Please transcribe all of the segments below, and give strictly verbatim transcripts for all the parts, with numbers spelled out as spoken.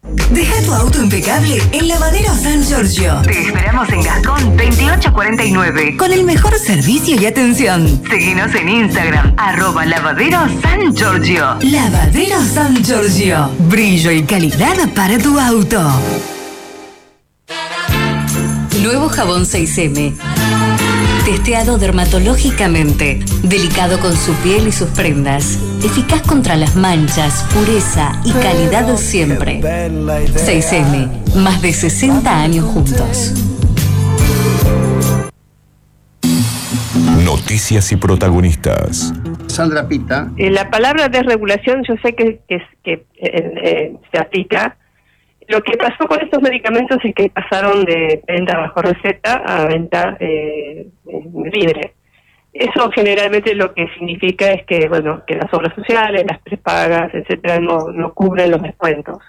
Deja tu auto impecable en Lavadero San Giorgio. Te esperamos en Gascón veintiocho cuarenta y nueve con el mejor servicio y atención. Seguinos en Instagram, arroba Lavadero San Giorgio. Lavadero San Giorgio. Brillo y calidad para tu auto. Nuevo jabón seis eme. Testeado dermatológicamente, delicado con su piel y sus prendas, eficaz contra las manchas, pureza y calidad siempre. seis eme, más de sesenta años juntos. Noticias y protagonistas. Sandra Pita. Eh, la palabra desregulación yo sé que, que, que eh, eh, se aplica. Lo que pasó con estos medicamentos es que pasaron de venta bajo receta a venta eh, libre. Eso generalmente lo que significa es que, bueno, que las obras sociales, las prepagas, etcétera, no, no cubren los descuentos.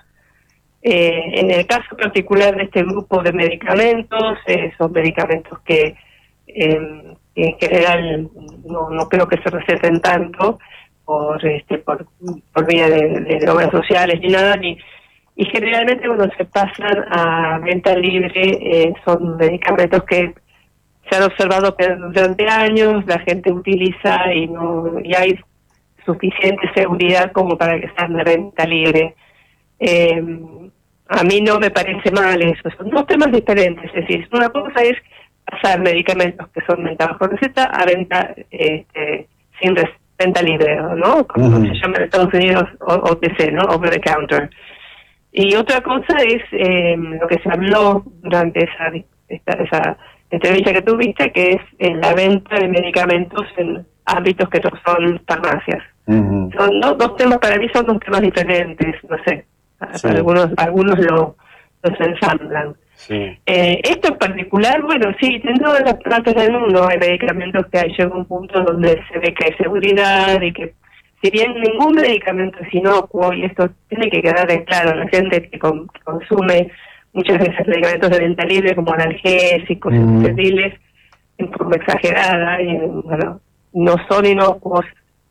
Eh, en el caso particular de este grupo de medicamentos, eh, son medicamentos que eh, en general no, no creo que se receten tanto por este por, por vía de, de obras sociales ni nada, ni y generalmente cuando se pasan a venta libre eh, son medicamentos que se han observado que durante años la gente utiliza y no y hay suficiente seguridad como para que sean de venta libre. Eh, a mí no me parece mal eso, son dos temas diferentes, es decir, una cosa es pasar medicamentos que son venta bajo receta a venta este, sin res, venta libre, ¿no? Como uh-huh. se llama en Estados Unidos O T C, ¿no? Over the counter. Y otra cosa es eh, lo que se habló durante esa, esta, esa entrevista que tuviste, que es eh, la venta de medicamentos en ámbitos que no son farmacias. Uh-huh. Son ¿no? dos temas, para mí son dos temas diferentes, no sé, sí. algunos algunos lo, los ensamblan. Sí. Eh, esto en particular, bueno, sí, en todas las partes del mundo hay medicamentos que hay, llega un punto donde se ve que hay seguridad y que si bien ningún medicamento es inocuo, y esto tiene que quedar en claro, la gente que, con, que consume muchas veces medicamentos de venta libre como analgésicos, mm. estériles, en forma exagerada, y bueno, no son inocuos,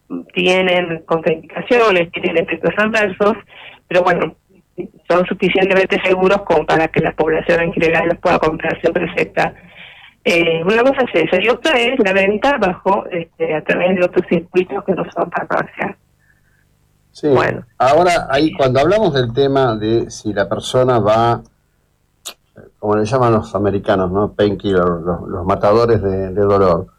tienen contraindicaciones, tienen efectos adversos, pero bueno, son suficientemente seguros como para que la población en general los pueda comprar sin receta. Eh, una cosa es esa, y otra es la venta bajo este, a través de otros circuitos que no son farmacias. Sí, bueno. Ahora, ahí cuando hablamos del tema de si la persona va, como le llaman los americanos, ¿no? Painkiller, los, los matadores de, de dolor.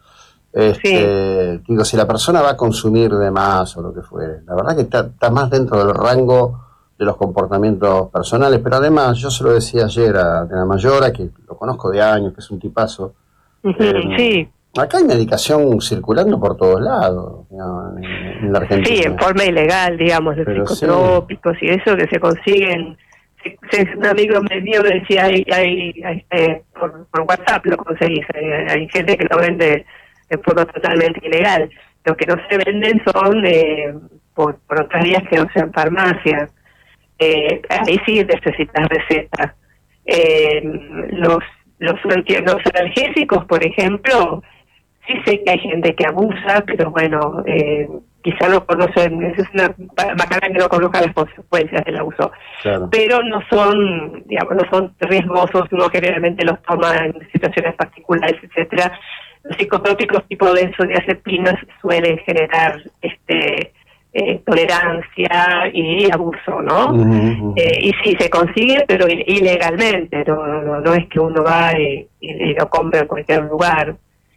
Este, sí. Digo, si la persona va a consumir de más o lo que fuere, la verdad que está, está más dentro del rango de los comportamientos personales, pero además, yo se lo decía ayer a de la Mayora, que lo conozco de años, que es un tipazo. Uh-huh, eh, sí. Acá hay medicación circulando por todos lados, digamos, en, en la Argentina. Sí, en forma ilegal, digamos, de pero psicotrópicos sí. Y eso que se consiguen. Se, se, un amigo mío me decía, hay, hay, hay eh, por, por WhatsApp lo conseguís, hay, hay gente que lo vende de forma totalmente ilegal. Lo que no se venden son eh, por, por otras vías que no sean farmacias. Eh, ahí sí necesitas receta. Eh, los, los, los analgésicos, por ejemplo, sí sé que hay gente que abusa, pero bueno, eh, quizá no conocen, es una bacana que no conozca las consecuencias del abuso. Claro. Pero no son, digamos, no son riesgosos, uno generalmente los toma en situaciones particulares, etcétera. Los psicotrópicos tipo benzodiazepinas suelen generar este Eh, tolerancia y abuso, ¿no? Uh-huh. Eh, y sí, se consigue, pero ilegalmente, no, no, no es que uno va y, y, y lo compra en cualquier lugar.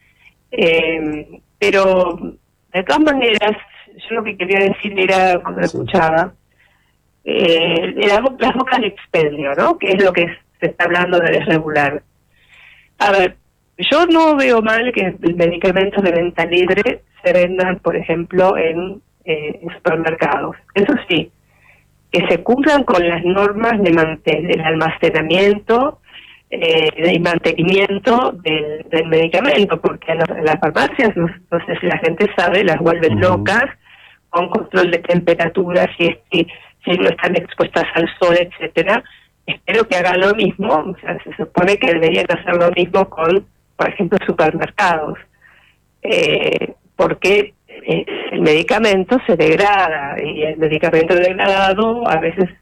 Eh, pero, de todas maneras, yo lo que quería decir era, cuando sí. escuchaba, eh, era las bocas de expendio, ¿no? Que es lo que se está hablando de desregular. A ver, yo no veo mal que medicamentos de venta libre se vendan, por ejemplo, en Eh, en supermercados. Eso sí, que se cumplan con las normas de manten del almacenamiento eh, y mantenimiento del, del medicamento, porque a, los, a las farmacias, no, no sé si la gente sabe, las vuelven uh-huh. locas con control de temperatura, si, si, si no están expuestas al sol, etcétera. Espero que hagan lo mismo, o sea, se supone que deberían hacer lo mismo con, por ejemplo, supermercados, eh, porque el medicamento se degrada y el medicamento degradado a veces